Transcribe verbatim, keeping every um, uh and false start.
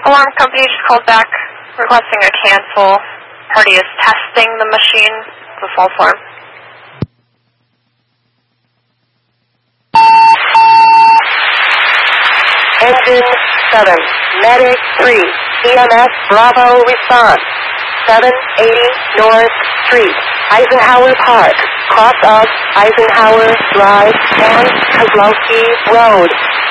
Alarm company just called back requesting a cancel. Party is testing the machine, the false alarm. Engine seven, Medic three, E M S Bravo response. seven eighty North Street, Eisenhower Park, cross of Eisenhower Drive and Kozlowski Road.